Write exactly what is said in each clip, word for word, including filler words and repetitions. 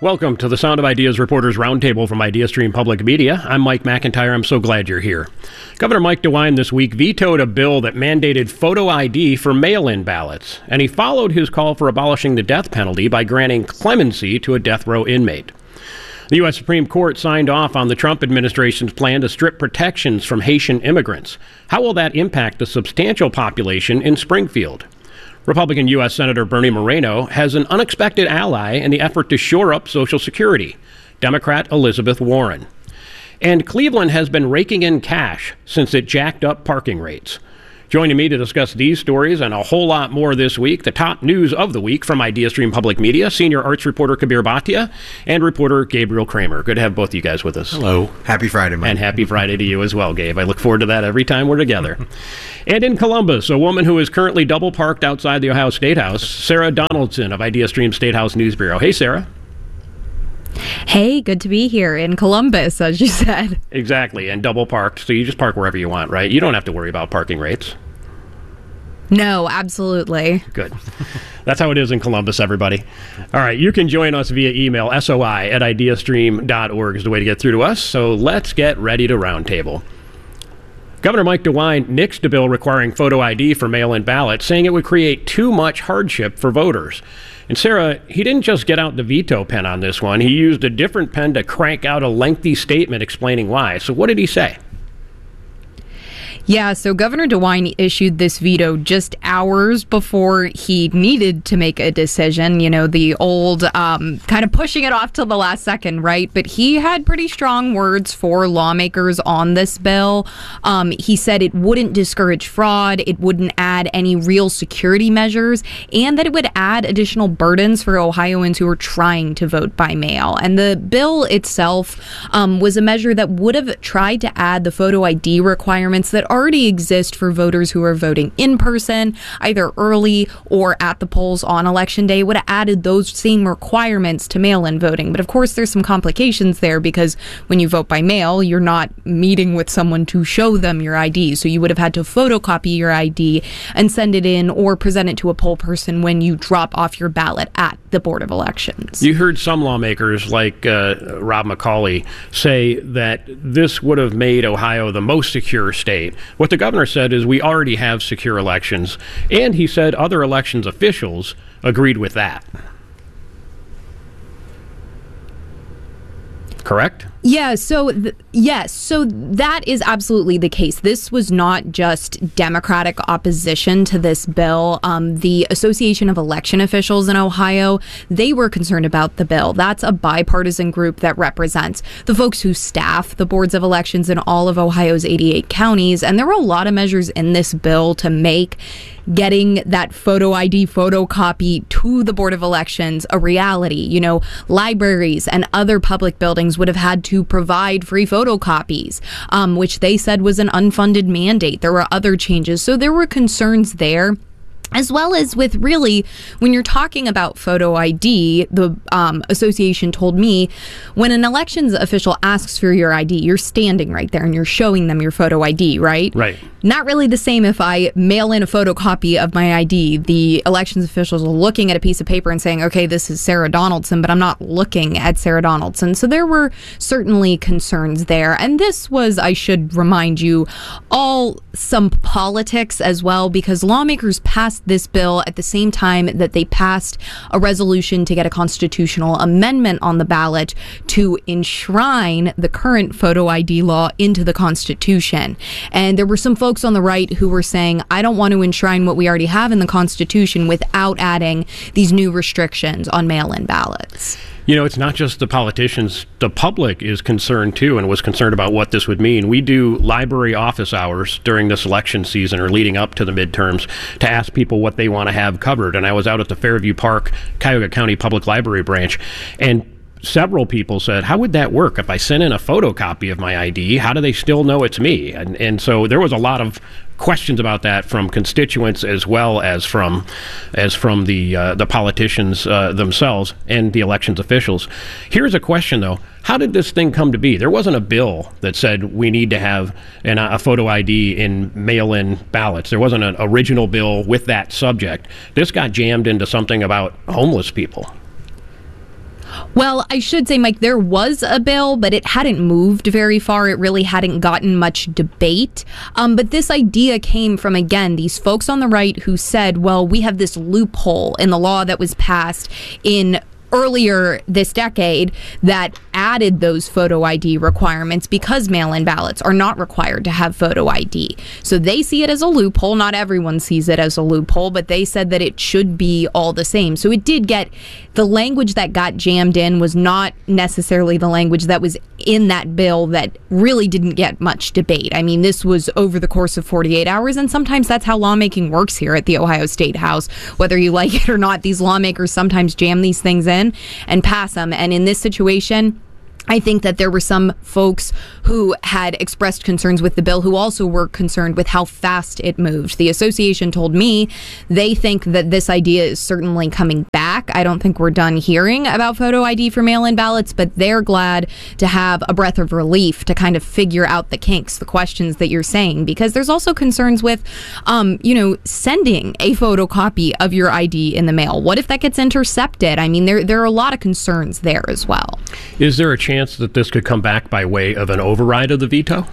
Welcome to the Sound of Ideas Reporters Roundtable from IdeaStream Public Media. I'm Mike McIntyre. I'm so glad you're here. Governor Mike DeWine this week vetoed a bill that mandated photo I D for mail-in ballots, and he followed his call for abolishing the death penalty by granting clemency to a death row inmate. The U S Supreme Court signed off on the Trump administration's plan to strip protections from Haitian immigrants. How will that impact the substantial population in Springfield? Republican U S Senator Bernie Moreno has an unexpected ally in the effort to shore up Social Security, Democrat Elizabeth Warren. And Cleveland has been raking in cash since it jacked up parking rates. Joining me to discuss these stories and a whole lot more this week, the top news of the week from IdeaStream Public Media, senior arts reporter Kabir Bhatia and reporter Gabriel Kramer. Good to have both of you guys with us. Hello. Happy Friday, Mike. And happy Friday to you as well, Gabe. I look forward to that every time we're together. And in Columbus, a woman who is currently double parked outside the Ohio State House, Sarah Donaldson of IdeaStream State House News Bureau. Hey, Sarah. Hey, good to be here in Columbus, as you said. Exactly, and double parked, so you just park wherever you want, right? You don't have to worry about parking rates. No, absolutely. Good. That's how it is in Columbus, everybody. All right, you can join us via email, soi at ideastream dot org is the way to get through to us. So let's get ready to roundtable. Governor Mike DeWine nixed a bill requiring photo I D for mail-in ballots, saying it would create too much hardship for voters. And Sarah, he didn't just get out the veto pen on this one. He used a different pen to crank out a lengthy statement explaining why. So what did he say? Yeah, so Governor DeWine issued this veto just hours before he needed to make a decision. You know, the old um, kind of pushing it off till the last second, right? But he had pretty strong words for lawmakers on this bill. Um, he said it wouldn't discourage fraud, it wouldn't add any real security measures, and that it would add additional burdens for Ohioans who are trying to vote by mail. And the bill itself um, was a measure that would have tried to add the photo I D requirements that already exist for voters who are voting in person, either early or at the polls on election day, would have added those same requirements to mail-in voting. But of course, there's some complications there because when you vote by mail, you're not meeting with someone to show them your I D. So you would have had to photocopy your I D and send it in or present it to a poll person when you drop off your ballot at the Board of Elections. You heard some lawmakers like uh, Rob McCauley say that this would have made Ohio the most secure state. What the governor said is we already have secure elections, and he said other elections officials agreed with that. Correct? Yeah, so th- yes, so that is absolutely the case. This was not just Democratic opposition to this bill. Um, the Association of Election Officials in Ohio, they were concerned about the bill. That's a bipartisan group that represents the folks who staff the boards of elections in all of Ohio's eighty-eight counties. And there were a lot of measures in this bill to make getting that photo I D photocopy to the Board of Elections a reality. You know, libraries and other public buildings would have had to provide free photocopies, um, which they said was an unfunded mandate. There were other changes. So there were concerns there. As well as with really, when you're talking about photo I D, the um, association told me when an elections official asks for your I D, you're standing right there and you're showing them your photo I D, right? Right. Not really the same if I mail in a photocopy of my I D. The elections officials are looking at a piece of paper and saying, okay, this is Sarah Donaldson, but I'm not looking at Sarah Donaldson. So there were certainly concerns there. And this was, I should remind you, all some politics as well, because lawmakers passed this bill at the same time that they passed a resolution to get a constitutional amendment on the ballot to enshrine the current photo I D law into the Constitution. And there were some folks on the right who were saying, I don't want to enshrine what we already have in the Constitution without adding these new restrictions on mail-in ballots. You know, it's not just the politicians. The public is concerned, too, and was concerned about what this would mean. We do library office hours during this election season or leading up to the midterms to ask people what they want to have covered. And I was out at the Fairview Park, Cuyahoga County Public Library branch, and several people said, how would that work? If I send in a photocopy of my I D, how do they still know it's me? And, and so there was a lot of questions about that from constituents as well as from as from the uh, the politicians uh, themselves and the elections officials. Here's a question, though. How did this thing come to be? There wasn't a bill that said we need to have an, a photo I D in mail-in ballots. There wasn't an original bill with that subject. This got jammed into something about homeless people. Well, I should say, Mike, there was a bill, but it hadn't moved very far. It really hadn't gotten much debate. Um, but this idea came from, again, these folks on the right who said, well, we have this loophole in the law that was passed in earlier this decade that added those photo I D requirements because mail-in ballots are not required to have photo I D. So they see it as a loophole. Not everyone sees it as a loophole, but they said that it should be all the same. So it did get, the language that got jammed in was not necessarily the language that was in that bill that really didn't get much debate. I mean, this was over the course of forty-eight hours, and sometimes that's how lawmaking works here at the Ohio State House. Whether you like it or not, these lawmakers sometimes jam these things in and pass them. And in this situation, I think that there were some folks who had expressed concerns with the bill who also were concerned with how fast it moved. The association told me they think that this idea is certainly coming back. I don't think we're done hearing about photo I D for mail-in ballots, but they're glad to have a breath of relief to kind of figure out the kinks, the questions that you're saying, because there's also concerns with, um, you know, sending a photocopy of your I D in the mail. What if that gets intercepted? I mean, there, there are a lot of concerns there as well. Is there a chance that this could come back by way of an override of the veto?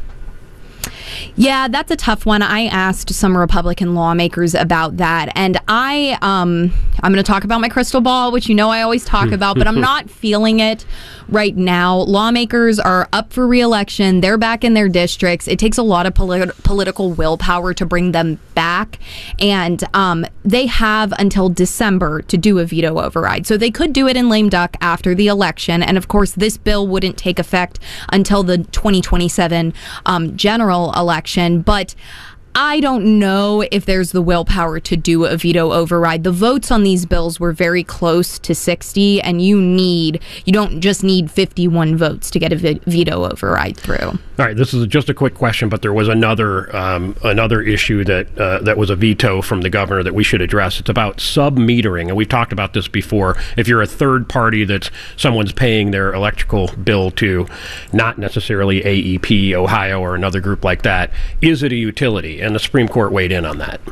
Yeah, that's a tough one. I asked some Republican lawmakers about that, and I, um, I'm going to talk about my crystal ball, which you know I always talk about, but I'm not feeling it right now. Lawmakers are up for re-election. They're back in their districts. It takes a lot of polit- political willpower to bring them back, and um, they have until December to do a veto override. So they could do it in lame duck after the election, and of course this bill wouldn't take effect until the twenty twenty-seven um, general election. But I don't know if there's the willpower to do a veto override. The votes on these bills were very close to sixty, and you need, you don't just need fifty-one votes to get a ve- veto override through. All right, this is just a quick question, but there was another um, another issue that uh, that was a veto from the governor that we should address. It's about sub-metering, and we've talked about this before. If you're a third party that someone's paying their electrical bill to, not necessarily A E P, Ohio, or another group like that, is it a utility? And the Supreme Court weighed in on that.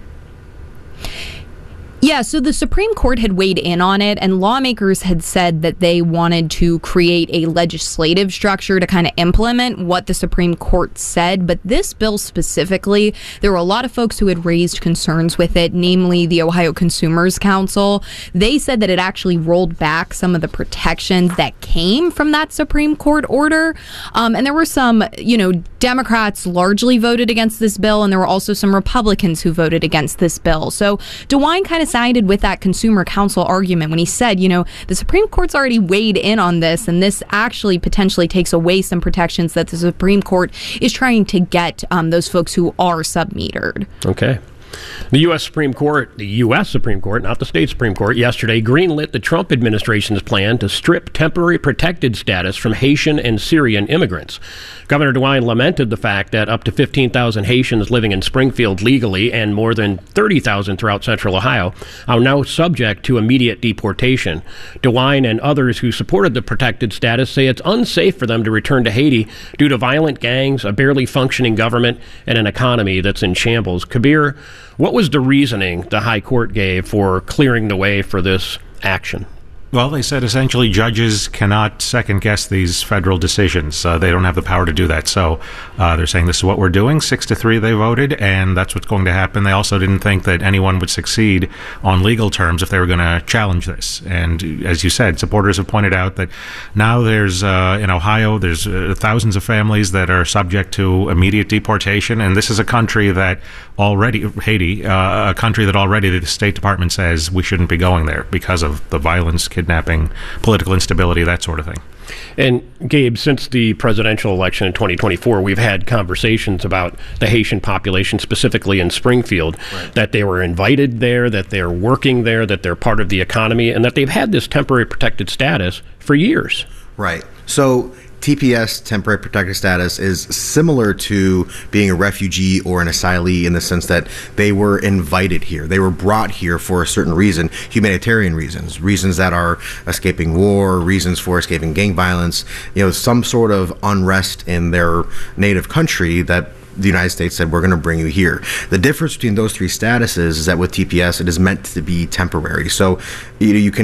Yeah, so the Supreme Court had weighed in on it, and lawmakers had said that they wanted to create a legislative structure to kind of implement what the Supreme Court said. But this bill specifically, there were a lot of folks who had raised concerns with it, namely the Ohio Consumers Council. They said that it actually rolled back some of the protections that came from that Supreme Court order. Um, and there were some, you know, Democrats largely voted against this bill, and there were also some Republicans who voted against this bill. So DeWine kind of sided with that Consumer Council argument when he said, you know, the Supreme Court's already weighed in on this, and this actually potentially takes away some protections that the Supreme Court is trying to get um, those folks who are sub-metered. Okay. The U S Supreme Court, the U S Supreme Court, not the state Supreme Court, yesterday greenlit the Trump administration's plan to strip temporary protected status from Haitian and Syrian immigrants. Governor DeWine lamented the fact that up to fifteen thousand Haitians living in Springfield legally and more than thirty thousand throughout central Ohio are now subject to immediate deportation. DeWine and others who supported the protected status say it's unsafe for them to return to Haiti due to violent gangs, a barely functioning government, and an economy that's in shambles. Kabir, what was the reasoning the High Court gave for clearing the way for this action? Well, they said essentially judges cannot second-guess these federal decisions. Uh, they don't have the power to do that. So uh, they're saying this is what we're doing. Six to three they voted, and that's what's going to happen. They also didn't think that anyone would succeed on legal terms if they were going to challenge this. And as you said, supporters have pointed out that now there's, uh, in Ohio, there's uh, thousands of families that are subject to immediate deportation, and this is a country that already, Haiti, uh, a country that already the State Department says we shouldn't be going there because of the violence, kidnapping, political instability, that sort of thing. And Gabe, since the presidential election in twenty twenty-four, we've had conversations about the Haitian population, specifically in Springfield, right, that they were invited there, that they're working there, that they're part of the economy, and that they've had this temporary protected status for years. Right. So T P S, temporary protected status, is similar to being a refugee or an asylee in the sense that they were invited here. They were brought here for a certain reason, humanitarian reasons, reasons that are escaping war, reasons for escaping gang violence, you know, some sort of unrest in their native country that the United States said, we're going to bring you here. The difference between those three statuses is that with T P S, it is meant to be temporary. So you know, you can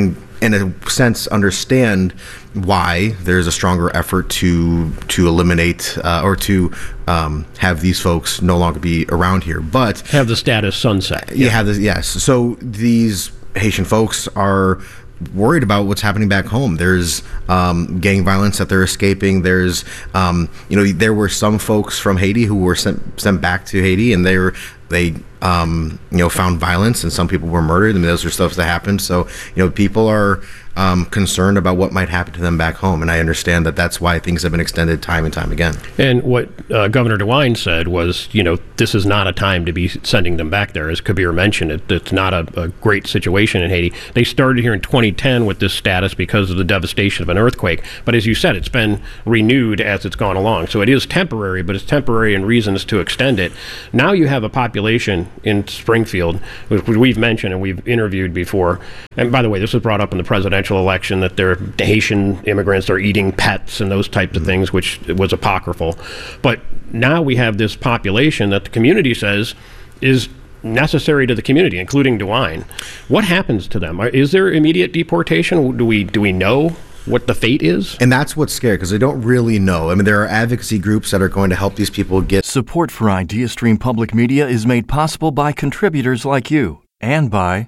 in a sense, understand why there's a stronger effort to to eliminate uh, or to um, have these folks no longer be around here. But have the status sunset. You yeah. have this, yes. So these Haitian folks are worried about what's happening back home. There's um, gang violence that they're escaping. There's, um, you know, there were some folks from Haiti who were sent sent back to Haiti, and they were they um, you know found violence, and some people were murdered. I mean, those are stuff that happened. So you know, people are um, concerned about what might happen to them back home, and I understand that that's why things have been extended time and time again. And what uh, Governor DeWine said was, you know, this is not a time to be sending them back there. As Kabir mentioned, it, it's not a, a great situation in Haiti. They started here in twenty ten with this status because of the devastation of an earthquake. But as you said, it's been renewed as it's gone along. So it is temporary, but it's temporary in reasons to extend it. Now you have a population in Springfield, which we've mentioned and we've interviewed before. And by the way, this was brought up in the presidential election, that there the Haitian immigrants are eating pets and those types of things, which was apocryphal. But now we have this population that the community says is necessary to the community, including DeWine. What happens to them? Is there immediate deportation? Do we do we know what the fate is? And that's what's scary, because they don't really know. I mean, there are advocacy groups that are going to help these people get... Support for IdeaStream Public Media is made possible by contributors like you and by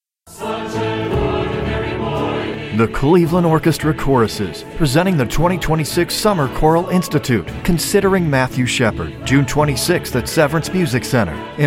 the Cleveland Orchestra Choruses, presenting the twenty twenty-six Summer Choral Institute, Considering Matthew Shepard, June twenty-sixth at Severance Music Center. In